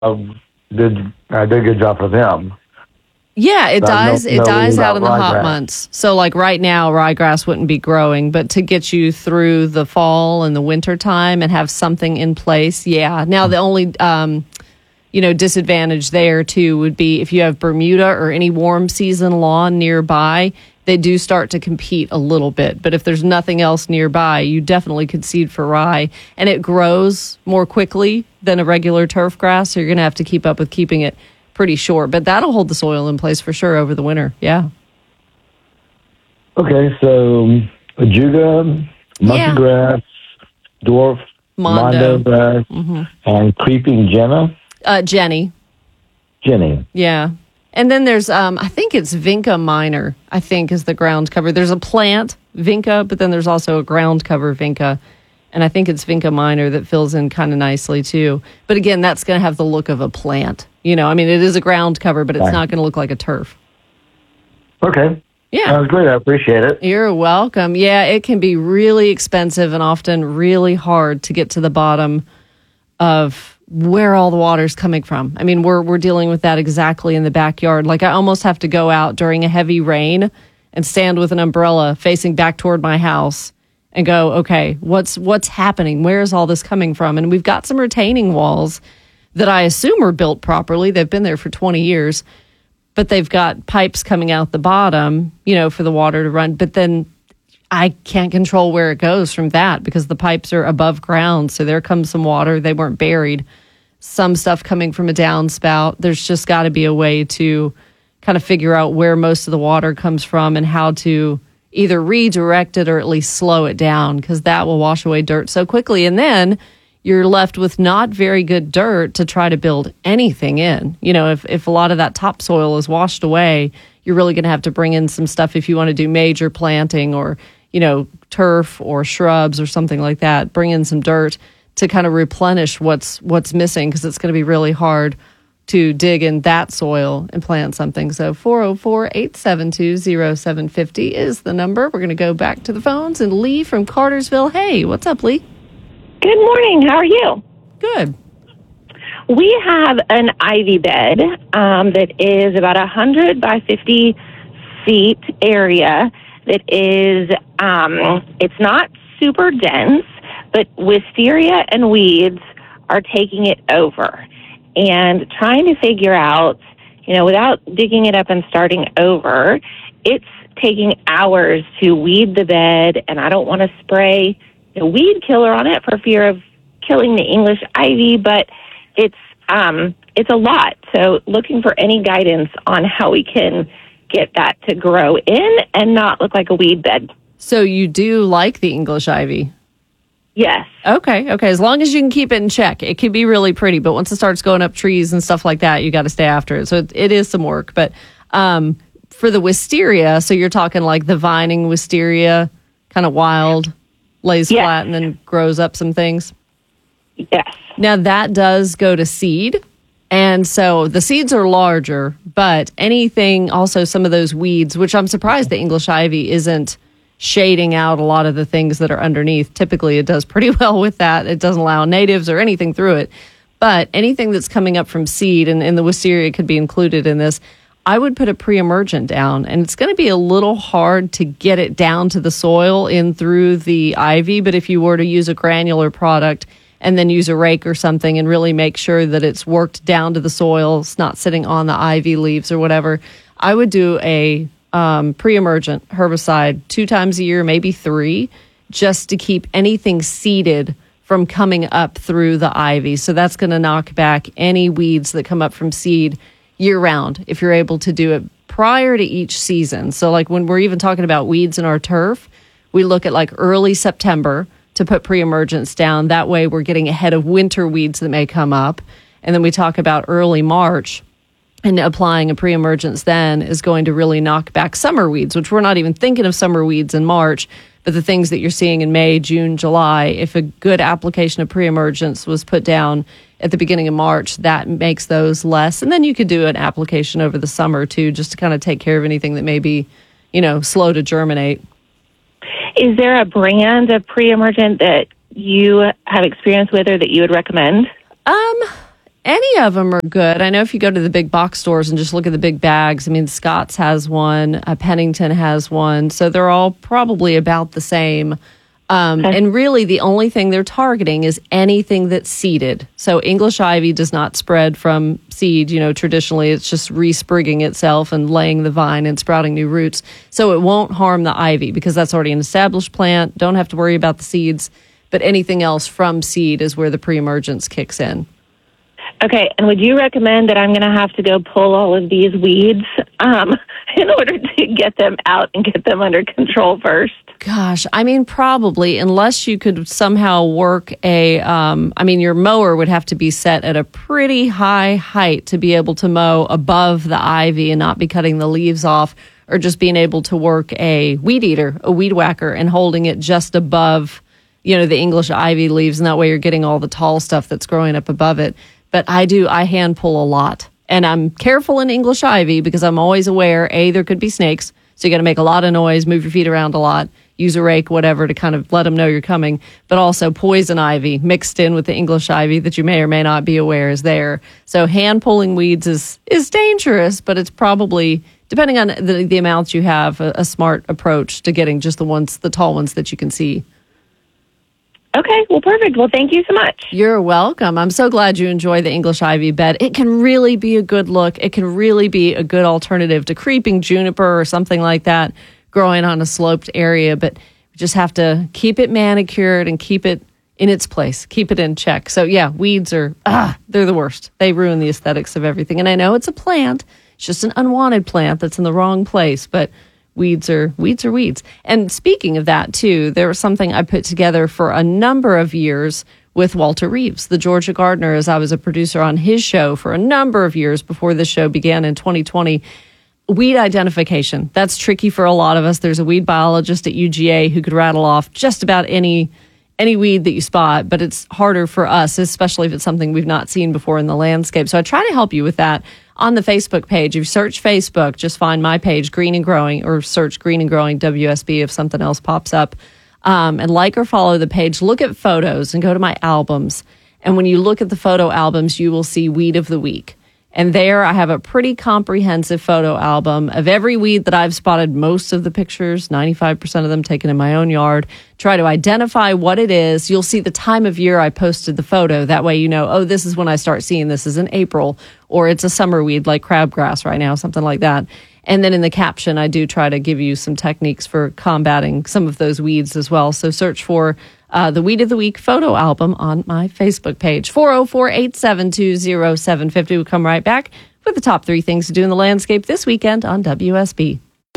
did a good job for them. Yeah, it dies. It dies out in the hot ryegrass. months. So, like right now, ryegrass wouldn't be growing, but to get you through the fall and the winter time and have something in place, yeah. Now, the only disadvantage there too would be if you have Bermuda or any warm season lawn nearby, they do start to compete a little bit. But if there's nothing else nearby, you definitely could seed for rye, and it grows more quickly than a regular turf grass. So you're going to have to keep up with keeping it pretty short, but that'll hold the soil in place for sure over the winter. Yeah. Okay, so ajuga, monkey grass, dwarf mondo grass, and creeping Jenny. Jenny. Yeah. And then there's, I think it's Vinca minor, I think is the ground cover. There's a plant, Vinca, but then there's also a ground cover Vinca. And I think it's Vinca minor that fills in kind of nicely too. But again, that's going to have the look of a plant. It is a ground cover, but it's not going to look like a turf. Okay. Yeah. That was great. I appreciate it. You're welcome. Yeah, it can be really expensive and often really hard to get to the bottom of where all the water's coming from. I mean, we're dealing with that exactly in the backyard. Like, I almost have to go out during a heavy rain and stand with an umbrella facing back toward my house and go, okay, what's happening? Where is all this coming from? And we've got some retaining walls that I assume are built properly. They've been there for 20 years, but they've got pipes coming out the bottom, for the water to run. But then I can't control where it goes from that because the pipes are above ground. So there comes some water. They weren't buried. Some stuff coming from a downspout. There's just got to be a way to kind of figure out where most of the water comes from and how to either redirect it or at least slow it down, because that will wash away dirt so quickly. And then you're left with not very good dirt to try to build anything in. If a lot of that topsoil is washed away, you're really going to have to bring in some stuff if you want to do major planting or, turf or shrubs or something like that. Bring in some dirt to kind of replenish what's missing, because it's going to be really hard to dig in that soil and plant something. So 404-872-0750 is the number. We're going to go back to the phones. And Lee from Cartersville. Hey, what's up, Lee? Good morning. How are you? Good. We have an ivy bed that is about 100 by 50 feet area that is, it's not super dense, but wisteria and weeds are taking it over. And trying to figure out, without digging it up and starting over, it's taking hours to weed the bed, and I don't want to spray a weed killer on it for fear of killing the English ivy, but it's a lot. So looking for any guidance on how we can get that to grow in and not look like a weed bed. So you do like the English ivy? Yes. Okay. As long as you can keep it in check, it can be really pretty. But once it starts going up trees and stuff like that, you got to stay after it. So it is some work. But for the wisteria, so you're talking like the vining wisteria, kind of wild, lays flat and then grows up some things? Yes. Now that does go to seed. And so the seeds are larger, but anything, also some of those weeds, which I'm surprised the English ivy isn't shading out a lot of the things that are underneath. Typically, it does pretty well with that. It doesn't allow natives or anything through it. But anything that's coming up from seed, and the wisteria could be included in this, I would put a pre-emergent down. And it's going to be a little hard to get it down to the soil in through the ivy. But if you were to use a granular product and then use a rake or something and really make sure that it's worked down to the soil, it's not sitting on the ivy leaves or whatever, I would do a pre-emergent herbicide 2 times a year, maybe 3, just to keep anything seeded from coming up through the ivy. So that's going to knock back any weeds that come up from seed year round if you're able to do it prior to each season. So like when we're even talking about weeds in our turf, we look at like early September to put pre-emergents down. That way we're getting ahead of winter weeds that may come up. And then we talk about early March, and applying a pre-emergence then is going to really knock back summer weeds, which we're not even thinking of summer weeds in March, but the things that you're seeing in May, June, July, if a good application of pre-emergence was put down at the beginning of March, that makes those less. And then you could do an application over the summer too, just to kind of take care of anything that may be, slow to germinate. Is there a brand of pre-emergent that you have experience with or that you would recommend? Any of them are good. I know if you go to the big box stores and just look at the big bags, I mean, Scott's has one, Pennington has one. So they're all probably about the same. And really, the only thing they're targeting is anything that's seeded. So English ivy does not spread from seed. Traditionally, it's just resprigging itself and laying the vine and sprouting new roots. So it won't harm the ivy because that's already an established plant. Don't have to worry about the seeds. But anything else from seed is where the pre-emergence kicks in. Okay, and would you recommend that I'm going to have to go pull all of these weeds in order to get them out and get them under control first? Gosh, I mean, probably, unless you could somehow work your mower would have to be set at a pretty high height to be able to mow above the ivy and not be cutting the leaves off, or just being able to work a weed eater, a weed whacker, and holding it just above, the English ivy leaves, and that way you're getting all the tall stuff that's growing up above it. But I hand pull a lot. And I'm careful in English ivy because I'm always aware, there could be snakes. So you got to make a lot of noise, move your feet around a lot, use a rake, whatever, to kind of let them know you're coming. But also poison ivy mixed in with the English ivy that you may or may not be aware is there. So hand pulling weeds is dangerous, but it's probably, depending on the amounts you have, a smart approach to getting just the tall ones that you can see. Okay, well, perfect. Well, thank you so much. You're welcome. I'm so glad you enjoy the English ivy bed. It can really be a good look. It can really be a good alternative to creeping juniper or something like that growing on a sloped area. But we just have to keep it manicured and keep it in its place, keep it in check. So, yeah, weeds are, they're the worst. They ruin the aesthetics of everything. And I know it's a plant. It's just an unwanted plant that's in the wrong place. But weeds are weeds. And speaking of that, too, there was something I put together for a number of years with Walter Reeves, the Georgia gardener, as I was a producer on his show for a number of years before this show began in 2020. Weed identification. That's tricky for a lot of us. There's a weed biologist at UGA who could rattle off just about any weed that you spot, but it's harder for us, especially if it's something we've not seen before in the landscape. So I try to help you with that on the Facebook page. If you search Facebook, just find my page, Green and Growing, or search Green and Growing WSB if something else pops up. And like or follow the page. Look at photos and go to my albums. And when you look at the photo albums, you will see Weed of the Week. And there I have a pretty comprehensive photo album of every weed that I've spotted, most of the pictures, 95% of them taken in my own yard. Try to identify what it is. You'll see the time of year I posted the photo. That way you know, this is when I start seeing this is in April, or it's a summer weed like crabgrass right now, something like that. And then in the caption, I do try to give you some techniques for combating some of those weeds as well. So search for the Weed of the Week photo album on my Facebook page. 404-872-0750. We'll come right back with the top 3 things to do in the landscape this weekend on WSB.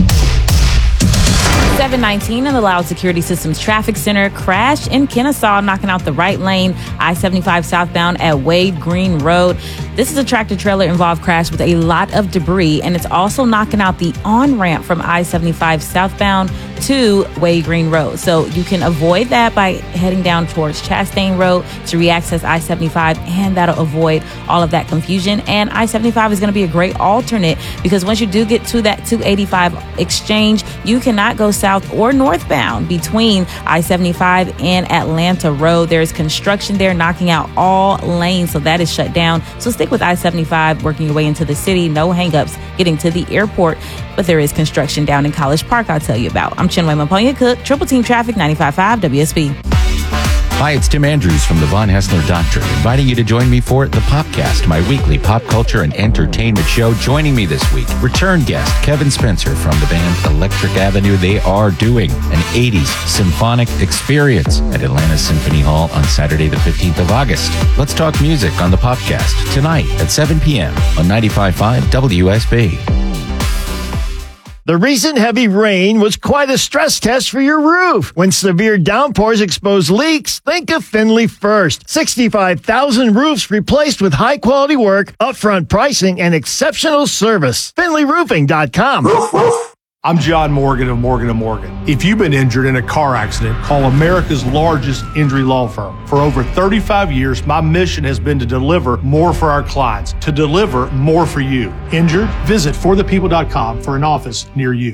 719 in the Loud Security Systems Traffic Center crashed in Kennesaw, knocking out the right lane, I-75 southbound at Wade Green Road. This is a tractor-trailer involved crash with a lot of debris, and it's also knocking out the on-ramp from I-75 southbound to Wade Green Road. So you can avoid that by heading down towards Chastain Road to reaccess I-75, and that'll avoid all of that confusion. And I-75 is going to be a great alternate because once you do get to that 285 exchange, you cannot go south or northbound between I-75 and Atlanta Road. There's construction there knocking out all lanes, so that is shut down. So stick with I-75, working your way into the city. No hangups getting to the airport, but there is construction down in College Park I'll tell you about. I'm Chinwe Maponya Cook, Triple Team Traffic, 95.5 WSB. Hi, it's Tim Andrews from the Von Haessler Doctrine, inviting you to join me for The Popcast, my weekly pop culture and entertainment show. Joining me this week, return guest Kevin Spencer from the band Electric Avenue. They are doing an 80s symphonic experience at Atlanta Symphony Hall on Saturday, the 15th of August. Let's talk music on The Popcast tonight at 7 p.m. on 95.5 WSB. The recent heavy rain was quite a stress test for your roof. When severe downpours expose leaks, think of Finley first. 65,000 roofs replaced with high-quality work, upfront pricing, and exceptional service. FinleyRoofing.com. I'm John Morgan of Morgan & Morgan. If you've been injured in a car accident, call America's largest injury law firm. For over 35 years, my mission has been to deliver more for our clients, to deliver more for you. Injured? Visit forthepeople.com for an office near you.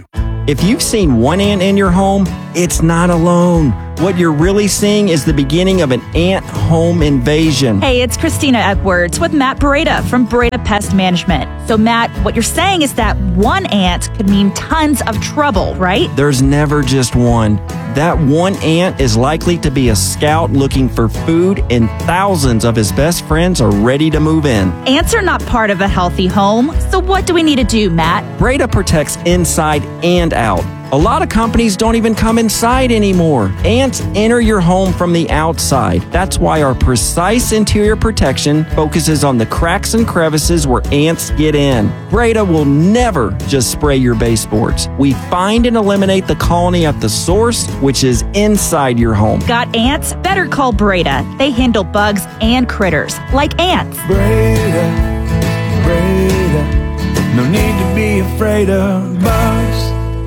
If you've seen one ant in your home, it's not alone. What you're really seeing is the beginning of an ant home invasion. Hey, it's Christina Edwards with Matt Beretta from Beretta Pest Management. So, Matt, what you're saying is that one ant could mean tons of trouble, right? There's never just one. That one ant is likely to be a scout looking for food, and thousands of his best friends are ready to move in. Ants are not part of a healthy home. So what do we need to do, Matt? Breda protects inside and out. A lot of companies don't even come inside anymore. Ants enter your home from the outside. That's why our precise interior protection focuses on the cracks and crevices where ants get in. Breda will never just spray your baseboards. We find and eliminate the colony at the source, which is inside your home. Got ants? Better call Breda. They handle bugs and critters, like ants. Breda, no need to be afraid of bugs.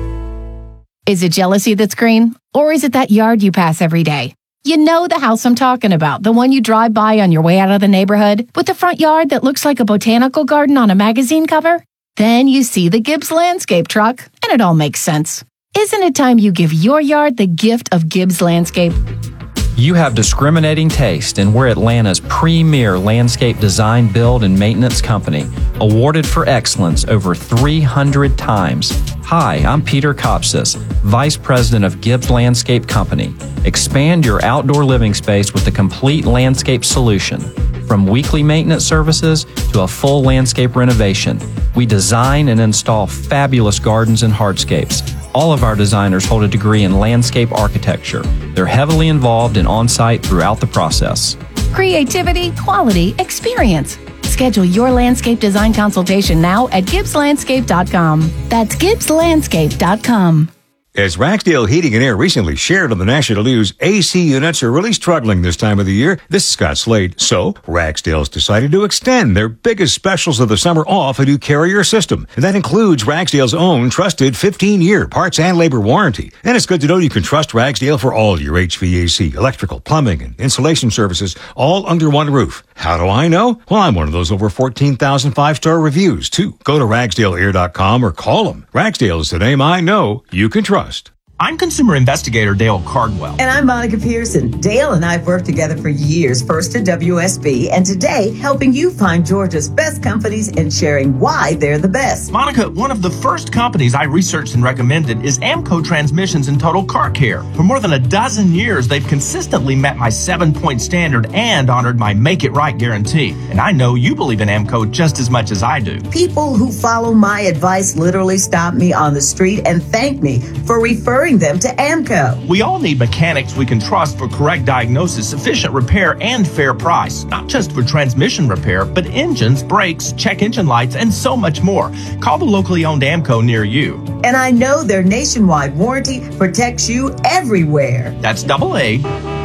Is it jealousy that's green? Or is it that yard you pass every day? You know the house I'm talking about, the one you drive by on your way out of the neighborhood, with the front yard that looks like a botanical garden on a magazine cover? Then you see the Gibbs Landscape truck, and it all makes sense. Isn't it time you give your yard the gift of Gibbs Landscape? You have discriminating taste, and we're Atlanta's premier landscape design, build, and maintenance company, awarded for excellence over 300 times. Hi, I'm Peter Kopsis, Vice President of Gibbs Landscape Company. Expand your outdoor living space with a complete landscape solution. From weekly maintenance services to a full landscape renovation, we design and install fabulous gardens and hardscapes. All of our designers hold a degree in landscape architecture. They're heavily involved and on-site throughout the process. Creativity, quality, experience. Schedule your landscape design consultation now at GibbsLandscape.com. That's GibbsLandscape.com. As Ragsdale Heating and Air recently shared on the national news, AC units are really struggling this time of the year. This is Scott Slade. So, Ragsdale's decided to extend their biggest specials of the summer off a new Carrier system. And that includes Ragsdale's own trusted 15-year parts and labor warranty. And it's good to know you can trust Ragsdale for all your HVAC, electrical, plumbing, and insulation services, all under one roof. How do I know? Well, I'm one of those over 14,000 five-star reviews, too. Go to RagsdaleAir.com or call them. Ragsdale is the name I know you can trust. I'm consumer investigator Dale Cardwell. And I'm Monica Pearson. Dale and I have worked together for years, first at WSB, and today helping you find Georgia's best companies and sharing why they're the best. Monica, one of the first companies I researched and recommended is Amco Transmissions and Total Car Care. For more than a dozen years, they've consistently met my 7-point standard and honored my Make It Right guarantee. And I know you believe in Amco just as much as I do. People who follow my advice literally stop me on the street and thank me for referring them to Amco. We all need mechanics we can trust for correct diagnosis, efficient repair, and fair price. Not just for transmission repair, but engines, brakes, check engine lights, and so much more. Call the locally owned Amco near you. And I know their nationwide warranty protects you everywhere. That's AA.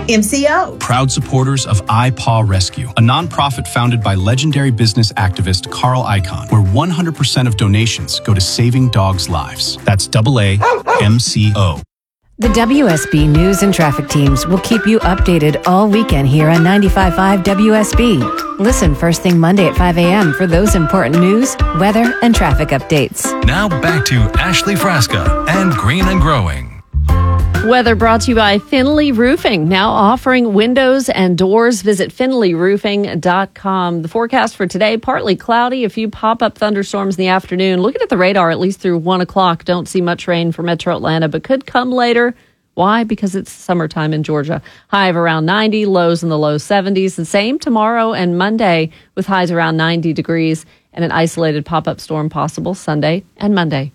MCO. Proud supporters of iPaw Rescue, a nonprofit founded by legendary business activist Carl Icahn, where 100% of donations go to saving dogs' lives. That's AA MCO. The WSB News and Traffic teams will keep you updated all weekend here on 95.5 WSB. Listen first thing Monday at 5 a.m. for those important news, weather, and traffic updates. Now back to Ashley Frasca and Green and Growing. Weather brought to you by Finley Roofing, now offering windows and doors. Visit finleyroofing.com. The forecast for today, partly cloudy, a few pop-up thunderstorms in the afternoon. Looking at the radar, at least through 1 o'clock, don't see much rain for Metro Atlanta, but could come later. Why? Because it's summertime in Georgia. High of around 90, lows in the low 70s. The same tomorrow and Monday with highs around 90 degrees and an isolated pop-up storm possible Sunday and Monday.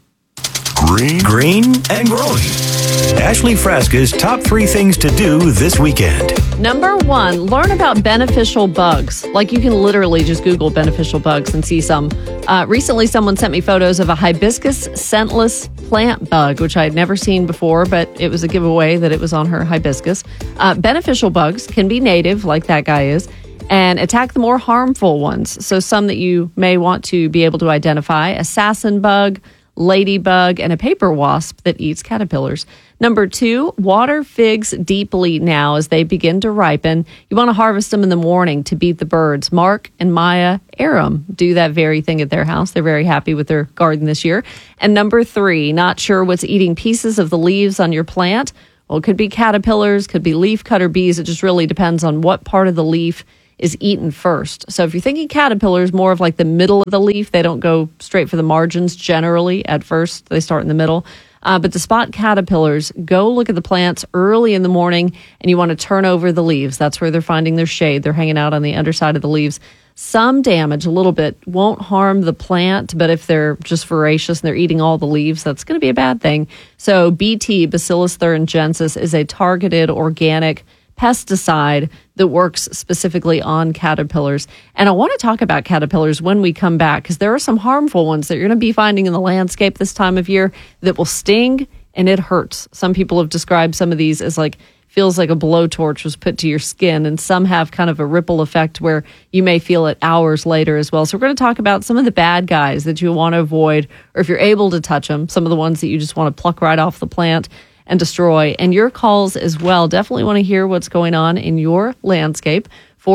Green and Growing. Ashley Frasca's top 3 things to do this weekend. Number 1, learn about beneficial bugs. Like, you can literally just Google beneficial bugs and see some. Recently, someone sent me photos of a hibiscus scentless plant bug, which I had never seen before, but it was a giveaway that it was on her hibiscus. Beneficial bugs can be native, like that guy is, and attack the more harmful ones. So some that you may want to be able to identify: assassin bug, ladybug, and a paper wasp that eats caterpillars. Number 2, water figs deeply now as they begin to ripen. You want to harvest them in the morning to beat the birds. Mark and Maya Aram do that very thing at their house. They're very happy with their garden this year. And number 3, not sure what's eating pieces of the leaves on your plant? Well, it could be caterpillars, could be leaf cutter bees. It just really depends on what part of the leaf is eaten first. So if you're thinking caterpillars, more of like the middle of the leaf, they don't go straight for the margins generally at first. They start in the middle. But to spot caterpillars, go look at the plants early in the morning, and you want to turn over the leaves. That's where they're finding their shade. They're hanging out on the underside of the leaves. Some damage, a little bit, won't harm the plant, but if they're just voracious and they're eating all the leaves, that's going to be a bad thing. So BT, Bacillus thuringiensis, is a targeted organic pesticide that works specifically on caterpillars. And I want to talk about caterpillars when we come back, because there are some harmful ones that you're going to be finding in the landscape this time of year that will sting and it hurts. Some people have described some of these as like, feels like a blowtorch was put to your skin, and some have kind of a ripple effect where you may feel it hours later as well. So we're going to talk about some of the bad guys that you want to avoid, or if you're able to touch them, some of the ones that you just want to pluck right off the plant and destroy. And your calls as well. Definitely want to hear what's going on in your landscape.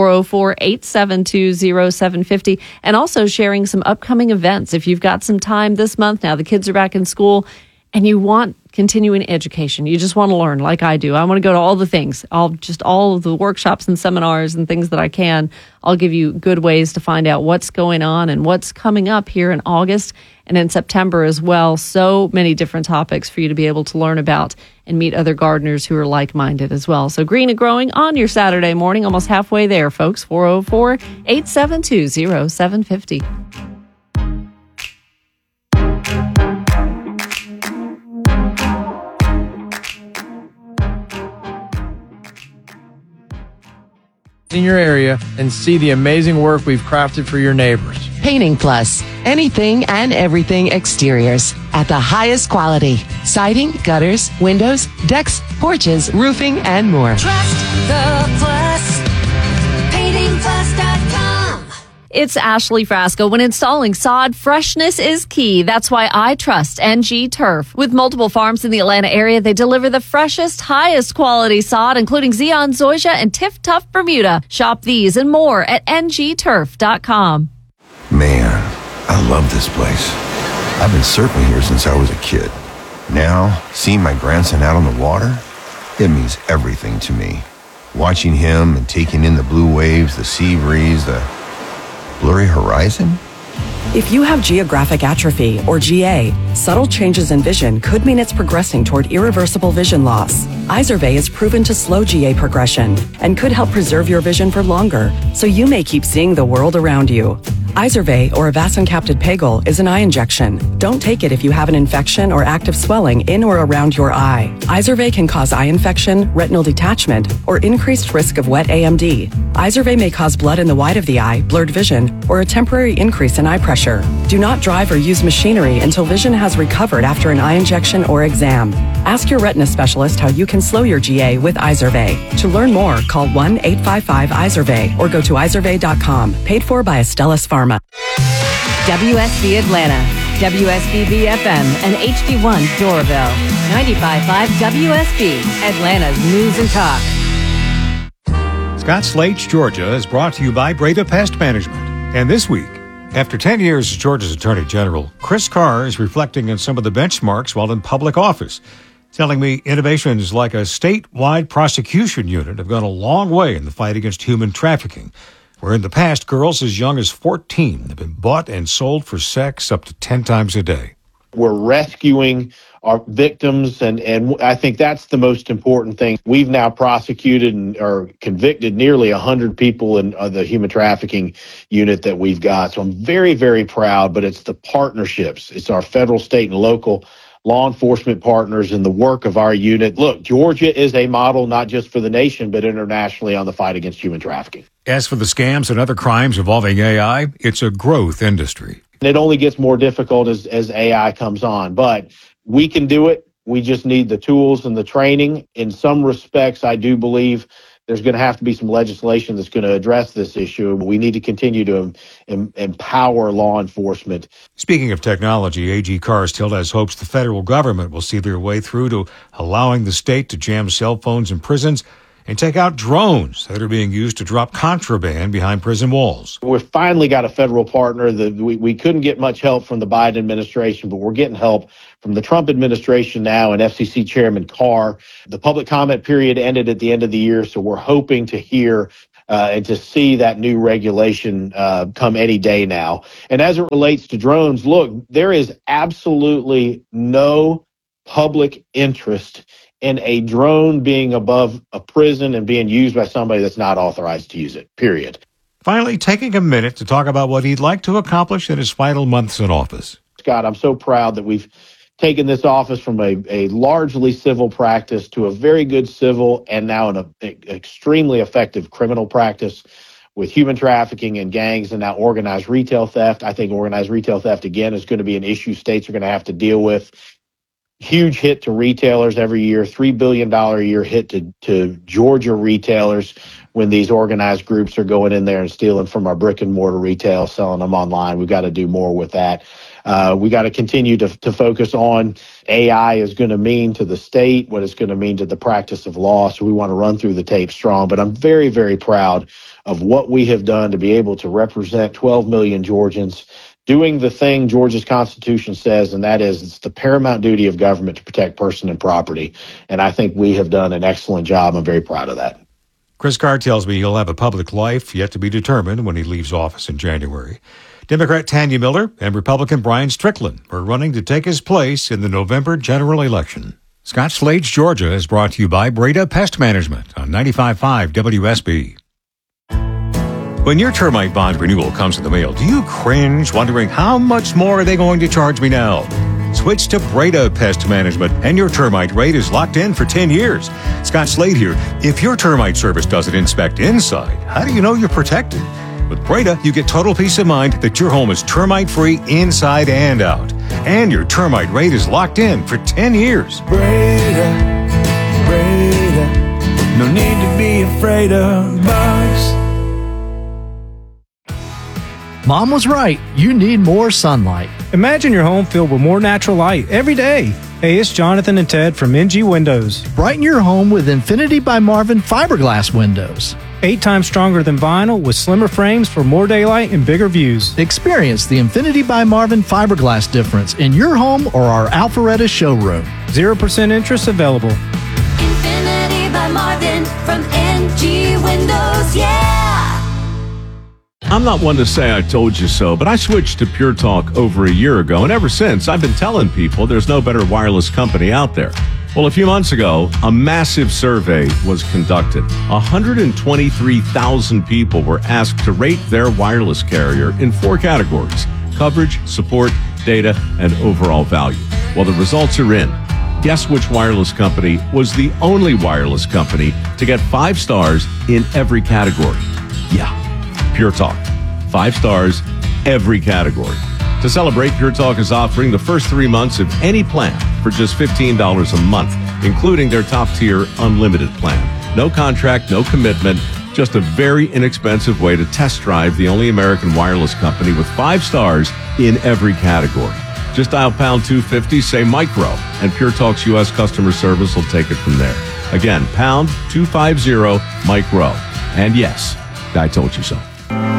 404-872-0750. And also sharing some upcoming events. If you've got some time this month, now the kids are back in school, and you want continuing education, you just want to learn like I do. I want to go to all the things, all of the workshops and seminars and things that I can. I'll give you good ways to find out what's going on and what's coming up here in August and in September as well. So many different topics for you to be able to learn about and meet other gardeners who are like-minded as well. So Green and Growing on your Saturday morning, almost halfway there, folks. 404-872-0750. In your area and see the amazing work we've crafted for your neighbors. Painting Plus, anything and everything exteriors at the highest quality. Siding, gutters, windows, decks, porches, roofing, and more. Trust the Plus. PaintingPlus.com. It's Ashley Frasco. When installing sod, freshness is key. That's why I trust NG Turf. With multiple farms in the Atlanta area, they deliver the freshest, highest quality sod, including Zeon Zoysia and Tiff Tough Bermuda. Shop these and more at ngturf.com. Man, I love this place. I've been surfing here since I was a kid. Now, seeing my grandson out on the water, it means everything to me. Watching him and taking in the blue waves, the sea breeze, the blurry horizon? If you have geographic atrophy, or GA, subtle changes in vision could mean it's progressing toward irreversible vision loss. Izervay is proven to slow GA progression and could help preserve your vision for longer, so you may keep seeing the world around you. Izervay, or avacincaptad pegol, is an eye injection. Don't take it if you have an infection or active swelling in or around your eye. Izervay can cause eye infection, retinal detachment, or increased risk of wet AMD. Izervay may cause blood in the white of the eye, blurred vision, or a temporary increase in eye pressure. Do not drive or use machinery until vision has recovered after an eye injection or exam. Ask your retina specialist how you can slow your GA with Izervay. To learn more, call 1-855-IZERVAY or go to izervay.com. Paid for by Astellas Pharma. WSB Atlanta, WSBB FM, and HD1 Doraville. 95.5 WSB, Atlanta's News and Talk. Scott Slate's Georgia is brought to you by Breda Pest Management. And this week, after 10 years as Georgia's Attorney General, Chris Carr is reflecting on some of the benchmarks while in public office, telling me innovations like a statewide prosecution unit have gone a long way in the fight against human trafficking, where in the past, girls as young as 14 have been bought and sold for sex up to 10 times a day. We're rescuing our victims, and I think that's the most important thing. We've now prosecuted or convicted nearly 100 people in the human trafficking unit that we've got. So I'm very, very proud, but it's the partnerships. It's our federal, state, and local law enforcement partners and the work of our unit. Look, Georgia is a model not just for the nation, but internationally on the fight against human trafficking. As for the scams and other crimes involving AI, it's a growth industry. And it only gets more difficult as AI comes on, but we can do it. We just need the tools and the training. In some respects, I do believe there's going to have to be some legislation that's going to address this issue. We need to continue to empower law enforcement. Speaking of technology, AG Carstill has hopes the federal government will see their way through to allowing the state to jam cell phones in prisons and take out drones that are being used to drop contraband behind prison walls. We've finally got a federal partner. We couldn't get much help from the Biden administration, but we're getting help from the Trump administration now and FCC Chairman Carr. The public comment period ended at the end of the year, so we're hoping to hear and to see that new regulation come any day now. And as it relates to drones, look, there is absolutely no public interest in a drone being above a prison and being used by somebody that's not authorized to use it, period. Finally, taking a minute to talk about what he'd like to accomplish in his final months in office. Scott, I'm so proud that we've taken this office from a largely civil practice to a very good civil and now an extremely effective criminal practice with human trafficking and gangs and now organized retail theft. I think organized retail theft, again, is going to be an issue states are going to have to deal with. Huge hit to retailers every year, $3 billion a year hit to Georgia retailers when these organized groups are going in there and stealing from our brick and mortar retail, selling them online. We've got to do more with that. We got to continue to focus on AI is going to mean to the state, what it's going to mean to the practice of law. So we want to run through the tape strong. But I'm very, very proud of what we have done to be able to represent 12 million Georgians doing the thing Georgia's Constitution says, and that is it's the paramount duty of government to protect person and property. And I think we have done an excellent job. I'm very proud of that. Chris Carr tells me he'll have a public life yet to be determined when he leaves office in January. Democrat Tanya Miller and Republican Brian Strickland are running to take his place in the November general election. Scott Slade's Georgia is brought to you by Breda Pest Management on 95.5 WSB. When your termite bond renewal comes in the mail, do you cringe wondering how much more are they going to charge me now? Switch to Breda Pest Management and your termite rate is locked in for 10 years. Scott Slade here. If your termite service doesn't inspect inside, how do you know you're protected? With Breda, you get total peace of mind that your home is termite-free inside and out. And your termite rate is locked in for 10 years. Breda, no need to be afraid of bugs. Mom was right. You need more sunlight. Imagine your home filled with more natural light every day. Hey, it's Jonathan and Ted from NG Windows. Brighten your home with Infinity by Marvin fiberglass windows. 8 times stronger than vinyl with slimmer frames for more daylight and bigger views. Experience the Infinity by Marvin fiberglass difference in your home or our Alpharetta showroom. 0% interest available. Infinity by Marvin from NG Windows, yeah! I'm not one to say I told you so, but I switched to Pure Talk over a year ago, and ever since, I've been telling people there's no better wireless company out there. Well, a few months ago, a massive survey was conducted. 123,000 people were asked to rate their wireless carrier in 4 categories: coverage, support, data, and overall value. Well, the results are in. Guess which wireless company was the only wireless company to get 5 stars in every category? Yeah. Pure Talk. 5 stars, every category. To celebrate, Pure Talk is offering the first 3 months of any plan for just $15 a month, including their top-tier unlimited plan. No contract, no commitment, just a very inexpensive way to test drive the only American wireless company with 5 stars in every category. Just dial pound 250, say micro, and Pure Talk's U.S. customer service will take it from there. Again, pound 250 micro. And yes, I told you so.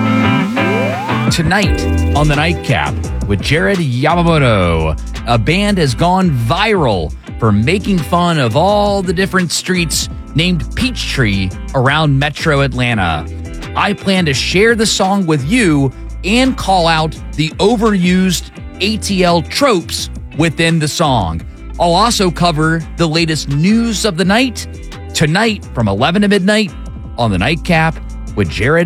Tonight on the Nightcap with Jared Yamamoto, a band has gone viral for making fun of all the different streets named Peachtree around Metro Atlanta. I plan to share the song with you and call out the overused ATL tropes within the song. I'll also cover the latest news of the night tonight from 11 to midnight on the Nightcap with Jared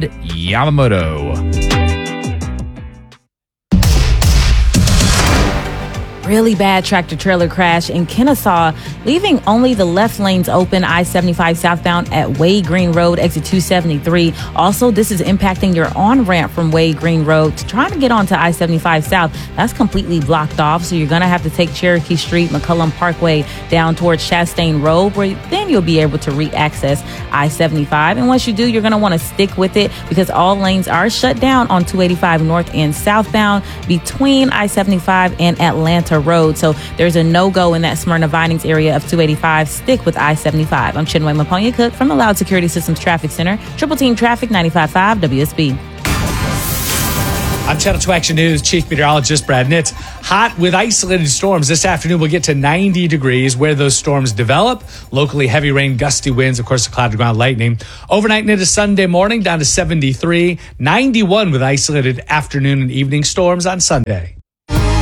Yamamoto. really bad tractor-trailer crash in Kennesaw, leaving only the left lanes open, I-75 southbound at Wade Green Road, exit 273. Also, this is impacting your on-ramp from Wade Green Road. Trying to get onto I-75 south, that's completely blocked off, so you're going to have to take Cherokee Street, McCullum Parkway down towards Chastain Road, where then you'll be able to re-access I-75. And once you do, you're going to want to stick with it because all lanes are shut down on 285 north and southbound between I-75 and Atlanta Road. So there's a no-go in that Smyrna Vinings area of 285. Stick with I-75. I'm Chinwe Maponya-Cook from the Loud Security Systems Traffic Center. Triple Team Traffic 95.5 WSB. I'm Channel 2 Action News Chief Meteorologist Brad Nitz. Hot with isolated storms. This afternoon we'll get to 90 degrees where those storms develop. Locally heavy rain, gusty winds, of course, the cloud to ground lightning. Overnight into Sunday morning down to 73. 91 with isolated afternoon and evening storms on Sunday.